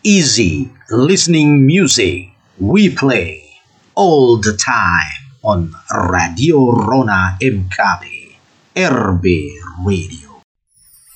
Easy listening music we play all the time on Radio Rona MKB RB Radio.